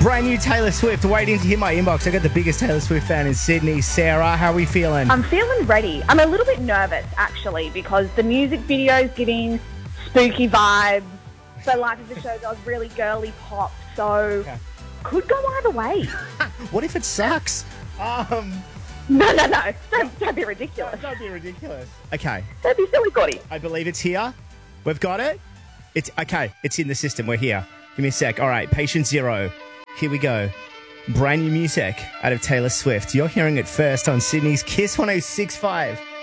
Brand new Taylor Swift waiting to hit my inbox. I got the biggest Taylor Swift fan in Sydney. Sarah, how are we feeling? I'm feeling ready. I'm a little bit nervous, actually, because the music video is giving spooky vibes. So Life of the Show goes really girly pop. So could go either way. What if it sucks? No. Don't be ridiculous. Don't be ridiculous. Okay. Don't be silly, Gordy. I believe it's here. We've got it. It's okay. It's in the system. We're here. Give me a sec. All right. Patient zero. Here we go. Brand new music out of Taylor Swift. You're hearing it first on Sydney's Kiss 106.5.